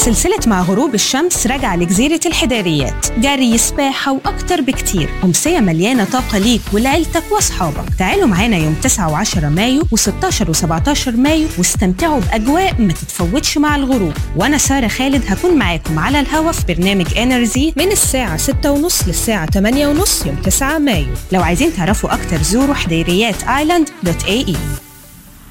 سلسلة مع غروب الشمس راجعة لجزيرة الحداريات، جري، سباحة وأكتر بكتير. أمسية مليانة طاقة ليك ولعيلتك وأصحابك. تعالوا معانا يوم 9 و10 مايو و16 و17 مايو واستمتعوا بأجواء ما تتفوتش مع الغروب. وأنا سارة خالد هكون معاكم على الهوا في برنامج انرجي من الساعة 6:30 للساعة 8:30 يوم 9 مايو. لو عايزين تعرفوا أكتر زوروا حديريات island.ae.